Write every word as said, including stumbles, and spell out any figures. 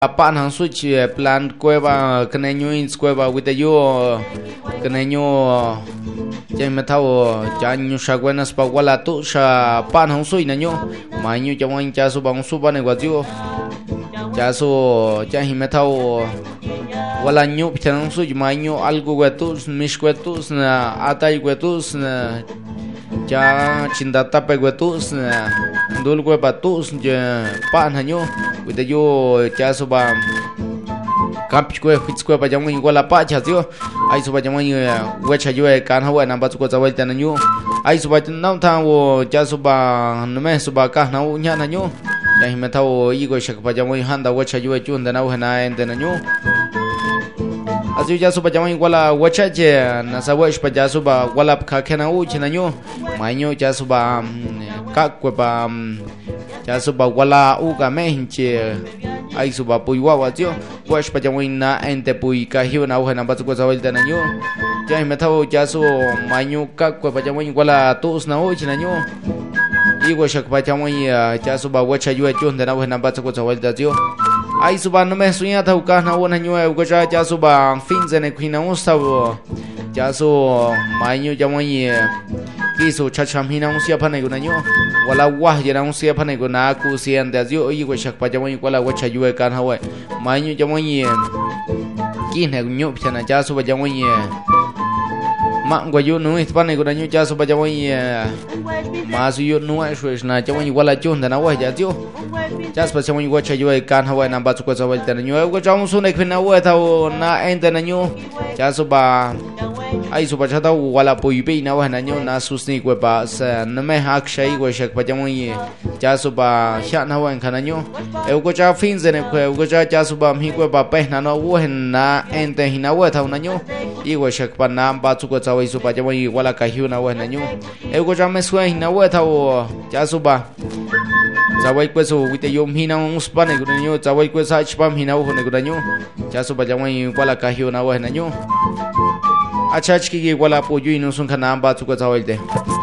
Pan hàng switch plan cueva caneño ins cueva with the yo caneño ya me tao ya nyu shaguenas pa wala tu sha pan hàng switch na nyo ma nyu cha wan cha su bang su ban gwa jo cha su cha hi me tao wala nyu cha hàng switch ma nyu algo gwa tu mish gwa tu na atai gwa tu na cha chindata pe gwa tu na dul gwa pa tu ya pan ha nyo with the yo cha su ba kap kwe fits kwe pa jang igual la pa cha tio ai su ba jang we cha yo kan ha wa na ba su ko za wa ta na nyu ai su ba nam tha wo cha su ba no me su ba ka na u nya na nyu ya hi me tha wo i go shak pa jang han da we cha yo chun da na wa na en de na nyu azu cha su ba jang igual la we cha je na sa we pa cha su ba wala kha khe na u chi na nyu ma nyu cha su ba ka kwe ba cha su ba wala u ka me hinche ai su ba pui wa wa tio wash pa jang na ente pui ka hiu na wa na ba su ko sa wa ta na nyu cha me tha cha su ma nyu ka kwe pa jang wala tu na u chi na nyu i go shak pa jang cha su ba wa cha yu chun da na wa na ba su ko sa wa ta tio ai su ba no me suya tha ka na wa na nyu ko cha cha su ba fin ze ne kwina u sa wo cha su ma nyu jang ki su cha cham hi na u sia pha nei ko na nyu wala wah je na un sia phane ko na ku sian da zio i ko shak pa jamo ko la wa cha yu kan ha wa ma nyu jamo yi ki ne nyu phana cha su ba jamo yi ma ngo yu nu is phane ko na nyu cha su ba jamo yi ma su yu nu ai shwe na jamo yi wala chun da na wa ja zio cha su ba jamo yi wa cha yu kan ha wa na ba su ko sa wa ta na nyu ko jamo su ne khina wa tha na en da na nyu cha su ba ai su ba cha da wala pui pe na wa na nyu na su sni ko ba sa na me hak shai ko shak pa jamo yi cha su ba sha na wa khana nyu e ko cha fin ze ne ko ko cha cha su ba mi ko ba pe na no wo hen na en te hina wa tha na nyu i ko shak pa na ba su ko cha wa su ba jamo yi wala ka hiu na wa na nyu e ko cha me su hina wa tha cha su ba cha wa ko su wi te yom hina un spa ne ko nyu cha wa ko sa chpa hina wo ne ko nyu cha su ba jamo yi wala ka hiu na wa na nyu acha chki wala po yu no sun khana ba su ko cha wa te